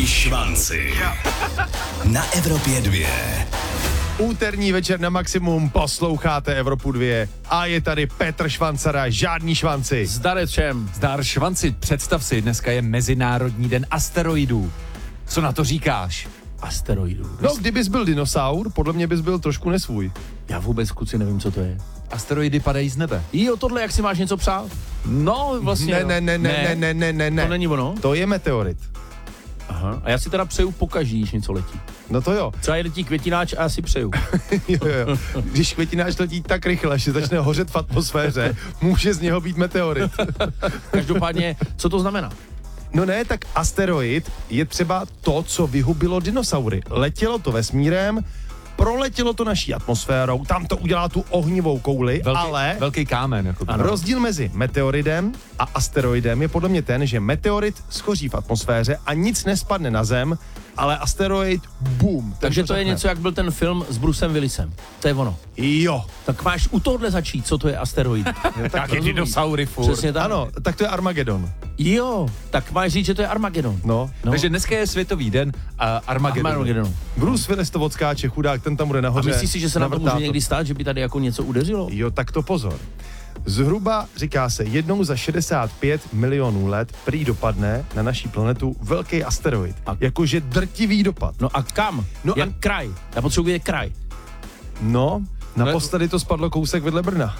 švanci. Na Evropě 2. Úterní večer na maximum, posloucháte Evropu 2 a je tady Petr Švancara, žádný švanci. Zdarec všem. Zdar švanci, představ si, dneska je Mezinárodní den asteroidů. Co na to říkáš? Asteroidů. No, kdybys byl dinosaur, podle mě bys byl trošku nesvůj. Já vůbec, kluci, nevím, co to je. Asteroidy padají z nebe. Jo, tohle, jak si máš něco přát? No, vlastně Ne. To není ono? To je meteorit. Aha. A já si teda přeju pokaždý, když něco letí. No to jo. Třeba letí květináč a já si přeju. jo. Když květináč letí tak rychle, že začne hořet v atmosféře, může z něho být meteorit. Každopádně, co to znamená? No ne, tak asteroid je třeba to, co vyhubilo dinosaury. Letělo to vesmírem, proletělo to naší atmosférou, tam to udělá tu ohnivou kouli, ale Velký kámen. Jako rozdíl mezi meteoridem a asteroidem je podle mě ten, že meteorit schoří v atmosféře a nic nespadne na Zem, ale asteroid, boom. Takže to je něco, jak byl ten film s Brucem Willisem. To je ono. Jo. Tak máš u tohohle začít, co to je asteroid. tak je dinosaury furt. Přesně tak. Ano, tak to je Armagedon. Jo, tak máš říct, že to je Armagedon. No. Takže dneska je světový den Armagedonu. Bruce Willis to odskáče, chudák, ten tam bude nahoře. A myslíš si, že se nám to navrtá může někdy stát, že by tady jako něco udeřilo? Jo, tak to pozor. Zhruba, říká se, jednou za 65 milionů let prý dopadne na naší planetu velký asteroid. Jakože drtivý dopad. No a kam? No jak kraj? Já potřebuji vědět kraj. No, naposledy to spadlo kousek vedle Brna.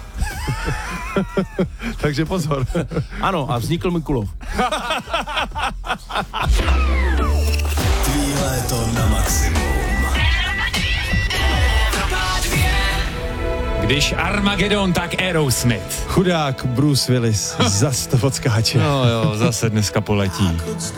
Takže pozor. Ano, a vznikl Mikulov. Tvý léto na maximum. Když Armagedon, tak Aerosmith. Chudák Bruce Willis, zas to odskáče. No jo, zase dneska poletí.